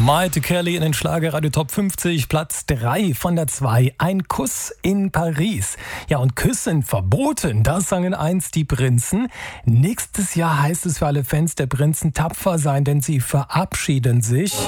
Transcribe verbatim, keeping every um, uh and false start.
Maite Kelly in den Schlagerradio Top fünfzig, Platz drei von der zwei. Ein Kuss in Paris. Ja, und Küssen verboten, das sangen einst die Prinzen. Nächstes Jahr heißt es für alle Fans der Prinzen tapfer sein, denn sie verabschieden sich.